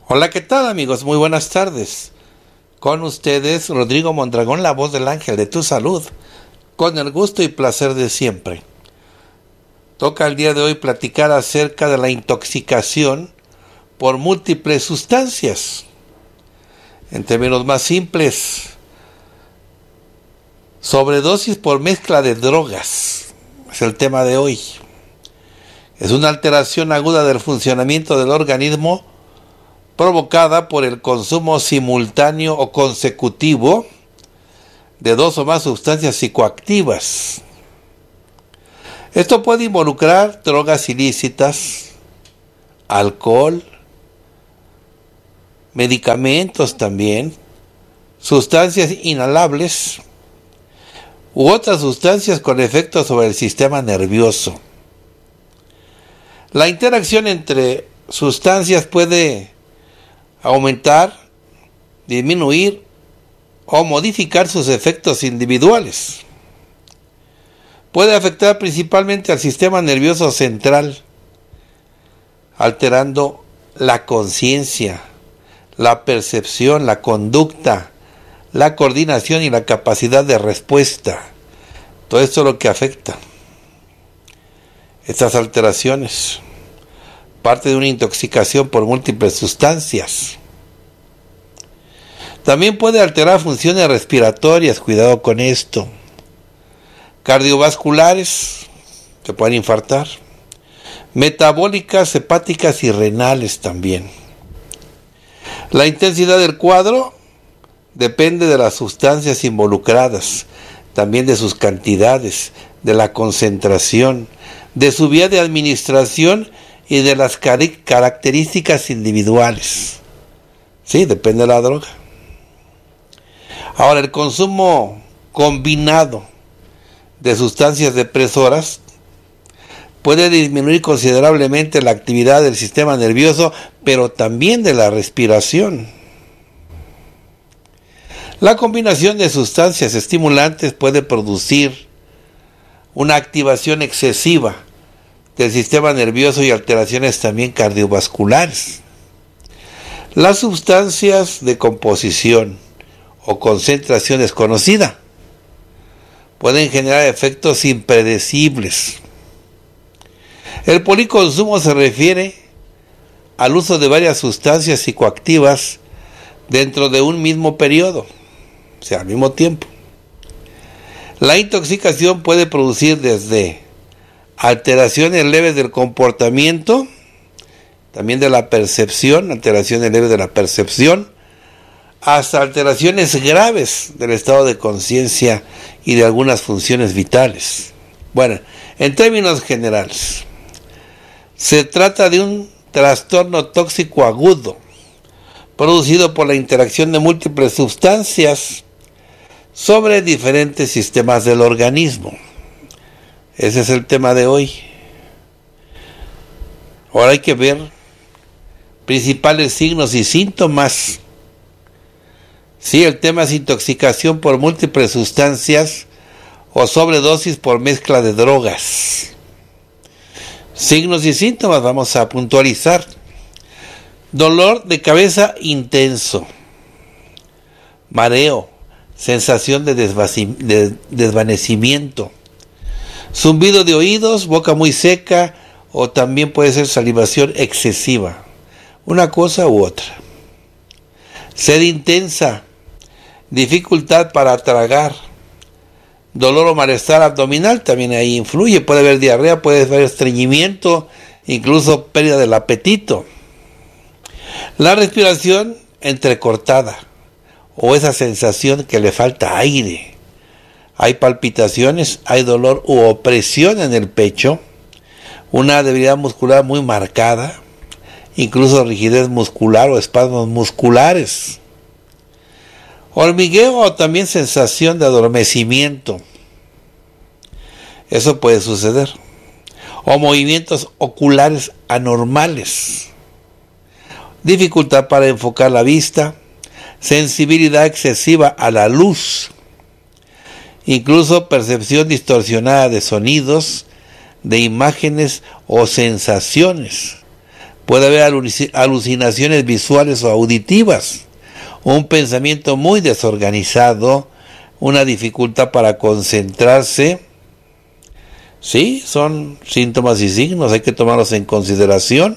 Hola, ¿qué tal, amigos? Muy buenas tardes. Con ustedes, Rodrigo Mondragón, la voz del ángel de tu salud, con el gusto y placer de siempre. Toca el día de hoy platicar acerca de la intoxicación por múltiples sustancias. En términos más simples, sobredosis por mezcla de drogas es el tema de hoy. Es una alteración aguda del funcionamiento del organismo provocada por el consumo simultáneo o consecutivo de dos o más sustancias psicoactivas. Esto puede involucrar drogas ilícitas, alcohol, medicamentos también, sustancias inhalables u otras sustancias con efectos sobre el sistema nervioso. La interacción entre sustancias puede aumentar, disminuir o modificar sus efectos individuales. Puede afectar principalmente al sistema nervioso central, alterando la conciencia, la percepción, la conducta, la coordinación y la capacidad de respuesta. Todo esto es lo que afecta. Estas alteraciones, parte de una intoxicación por múltiples sustancias. También puede alterar funciones respiratorias, cuidado con esto. Cardiovasculares, que pueden infartar. Metabólicas, hepáticas y renales también. La intensidad del cuadro depende de las sustancias involucradas, también de sus cantidades, de la concentración, de su vía de administración y de las características individuales. Sí, depende de la droga. Ahora, el consumo combinado de sustancias depresoras puede disminuir considerablemente la actividad del sistema nervioso, pero también de la respiración. La combinación de sustancias estimulantes puede producir una activación excesiva del sistema nervioso y alteraciones también cardiovasculares. Las sustancias de composición o concentración desconocida pueden generar efectos impredecibles. El policonsumo se refiere al uso de varias sustancias psicoactivas dentro de un mismo periodo, o sea, al mismo tiempo. La intoxicación puede producir desde alteraciones leves del comportamiento, también de la percepción, alteraciones leves de la percepción, hasta alteraciones graves del estado de conciencia y de algunas funciones vitales. Bueno, en términos generales, se trata de un trastorno tóxico agudo, producido por la interacción de múltiples sustancias sobre diferentes sistemas del organismo. Ese es el tema de hoy. Ahora hay que ver principales signos y síntomas. Sí, el tema es intoxicación por múltiples sustancias o sobredosis por mezcla de drogas. Signos y síntomas vamos a puntualizar. Dolor de cabeza intenso, mareo, sensación de desvanecimiento, zumbido de oídos, boca muy seca o también puede ser salivación excesiva, una cosa u otra. Sed intensa, dificultad para tragar, dolor o malestar abdominal también ahí influye, puede haber diarrea, puede haber estreñimiento, incluso pérdida del apetito. La respiración entrecortada o esa sensación que le falta aire. Hay palpitaciones, hay dolor u opresión en el pecho, una debilidad muscular muy marcada, incluso rigidez muscular o espasmos musculares. Hormigueo o también sensación de adormecimiento. Eso puede suceder. O movimientos oculares anormales. Dificultad para enfocar la vista. Sensibilidad excesiva a la luz. Incluso percepción distorsionada de sonidos, de imágenes o sensaciones. Puede haber alucinaciones visuales o auditivas, un pensamiento muy desorganizado, una dificultad para concentrarse. Sí, son síntomas y signos, hay que tomarlos en consideración.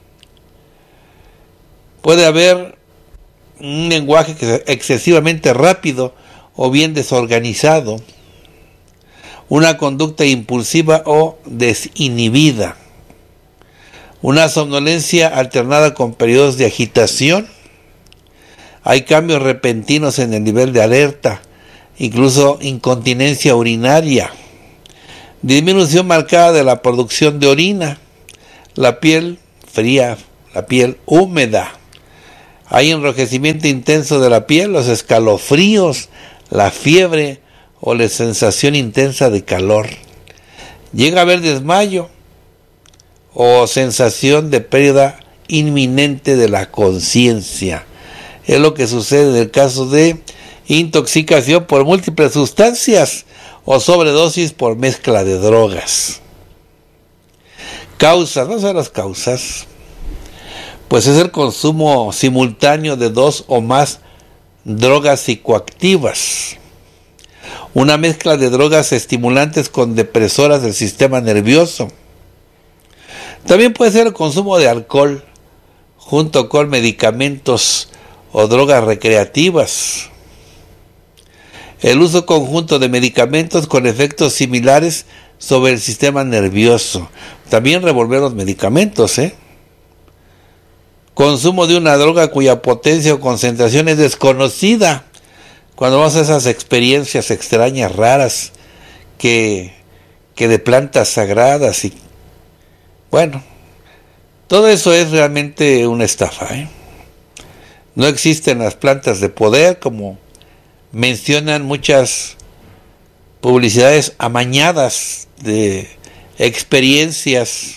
Puede haber un lenguaje excesivamente rápido o bien desorganizado, una conducta impulsiva o desinhibida, una somnolencia alternada con periodos de agitación. Hay cambios repentinos en el nivel de alerta, incluso incontinencia urinaria, disminución marcada de la producción de orina, la piel fría, la piel húmeda. Hay enrojecimiento intenso de la piel, los escalofríos, la fiebre o la sensación intensa de calor. Llega a haber desmayo o sensación de pérdida inminente de la conciencia. Es lo que sucede en el caso de intoxicación por múltiples sustancias o sobredosis por mezcla de drogas. Causas, vamos a ver las causas. Pues es el consumo simultáneo de 2 o más drogas psicoactivas, una mezcla de drogas estimulantes con depresoras del sistema nervioso. También puede ser el consumo de alcohol junto con medicamentos o drogas recreativas. El uso conjunto de medicamentos con efectos similares sobre el sistema nervioso. También revolver los medicamentos, Consumo de una droga cuya potencia o concentración es desconocida. Cuando vamos a esas experiencias extrañas, raras, que de plantas sagradas y bueno, todo eso es realmente una estafa, No existen las plantas de poder como mencionan muchas publicidades amañadas de experiencias.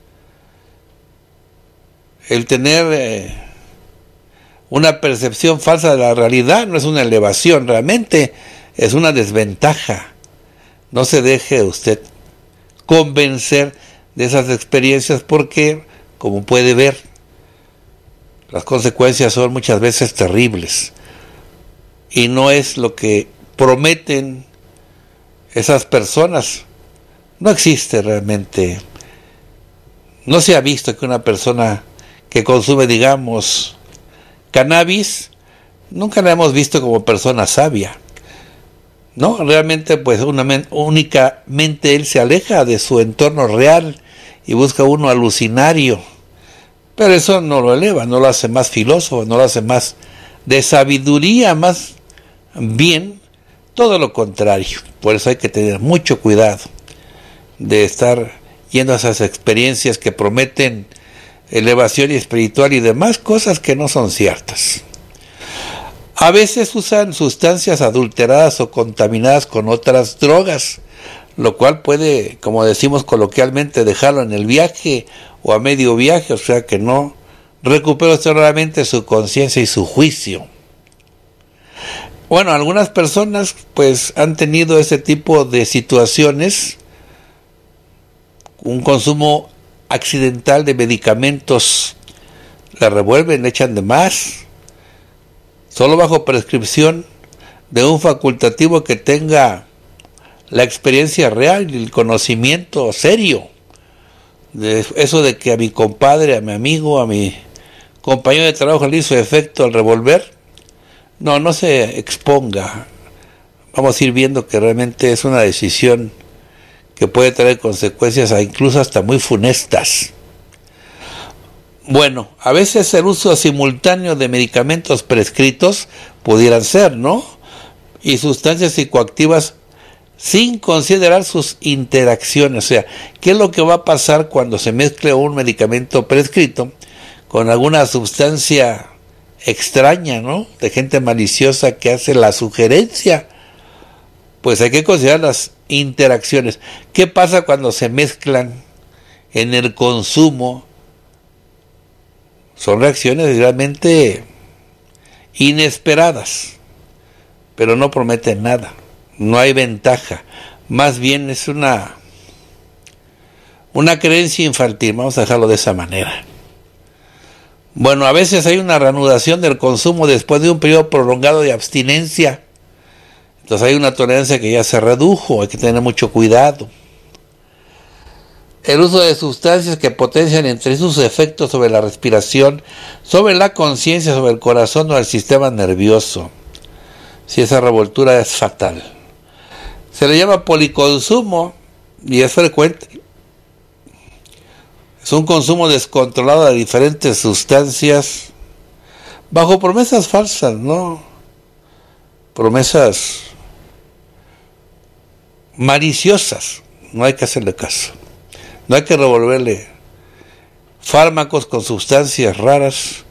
El tener una percepción falsa de la realidad no es una elevación, realmente es una desventaja. No se deje usted convencer de esas experiencias porque, como puede ver, las consecuencias son muchas veces terribles. Y no es lo que prometen esas personas. No existe realmente. No se ha visto que una persona que consume, digamos, cannabis, nunca la hemos visto como persona sabia. No, realmente pues únicamente él se aleja de su entorno real y busca uno alucinario. Pero eso no lo eleva, no lo hace más filósofo, no lo hace más de sabiduría, más bien todo lo contrario. Por eso hay que tener mucho cuidado de estar yendo a esas experiencias que prometen elevación espiritual y demás cosas que no son ciertas. A veces usan sustancias adulteradas o contaminadas con otras drogas, lo cual puede, como decimos coloquialmente, dejarlo en el viaje o a medio viaje, o sea que no recupera realmente su conciencia y su juicio. Bueno, algunas personas pues han tenido ese tipo de situaciones, un consumo accidental de medicamentos, la revuelven, le echan de más, solo bajo prescripción de un facultativo que tenga la experiencia real y el conocimiento serio. De eso de que a mi compadre, a mi amigo, a mi compañero de trabajo le hizo efecto al revolver, no se exponga. Vamos a ir viendo que realmente es una decisión que puede traer consecuencias incluso hasta muy funestas. Bueno, a veces el uso simultáneo de medicamentos prescritos pudieran ser, ¿no? Y sustancias psicoactivas sin considerar sus interacciones. O sea, ¿qué es lo que va a pasar cuando se mezcle un medicamento prescrito con alguna sustancia extraña, ¿no? De gente maliciosa que hace la sugerencia? Pues hay que considerar las interacciones. ¿Qué pasa cuando se mezclan en el consumo? Son reacciones realmente inesperadas, pero no prometen nada. No hay ventaja. Más bien es una creencia infantil. Vamos a dejarlo de esa manera. Bueno, a veces hay una reanudación del consumo después de un periodo prolongado de abstinencia. Entonces hay una tolerancia que ya se redujo, hay que tener mucho cuidado. El uso de sustancias que potencian entre sus efectos sobre la respiración, sobre la conciencia, sobre el corazón o el sistema nervioso. Si esa revoltura es fatal. Se le llama policonsumo y es frecuente. Es un consumo descontrolado de diferentes sustancias bajo promesas falsas, ¿no? Promesas maliciosas. No hay que hacerle caso. No hay que revolverle fármacos con sustancias raras